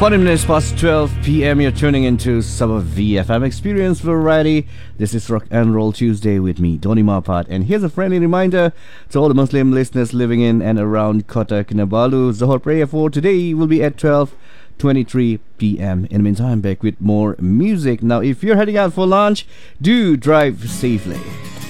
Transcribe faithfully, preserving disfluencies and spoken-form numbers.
forty minutes past twelve p m. You're tuning into Summer V F M Experience Variety. This is Rock and Roll Tuesday with me, Donny Mapat. And here's a friendly reminder to all the Muslim listeners living in and around Kota Kinabalu. Zohar prayer for today will be at twelve twenty-three p m. In the meantime, back with more music. Now, if you're heading out for lunch, do drive safely.